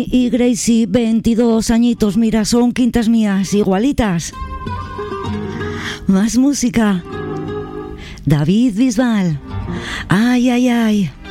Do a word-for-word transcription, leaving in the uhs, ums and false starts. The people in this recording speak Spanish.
Tony y Gracie, veintidós añitos, mira, son quintas mías, igualitas. Más música. David Bisbal. Ay, ay, ay.